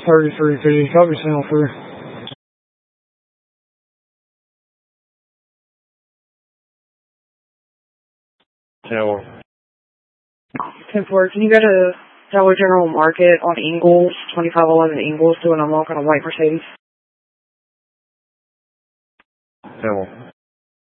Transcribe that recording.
33B. Copy, signal 3. Channel 10-4, can you go to Dollar General Market on Ingalls, 2511 Ingalls, do an unlock on a white Mercedes? Channel